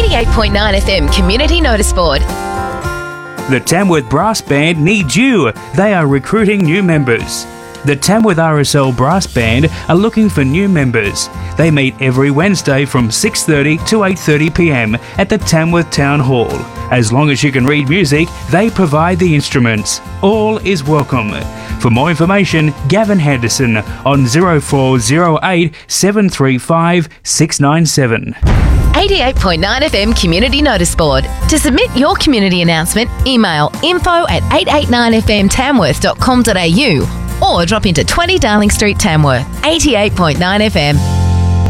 88.9 FM Community Notice Board. The Tamworth Brass Band needs you. They are recruiting new members. The Tamworth RSL Brass Band are looking for new members. They meet every Wednesday from 6:30 to 8:30 p.m. at the Tamworth Town Hall. As long as you can read music, they provide the instruments. All is welcome. For more information, Gavin Henderson on 0408 735 697. 88.9 FM Community Notice Board. To submit your community announcement, email info@889fmtamworth.com.au or drop into 20 Darling Street, Tamworth. 88.9 FM.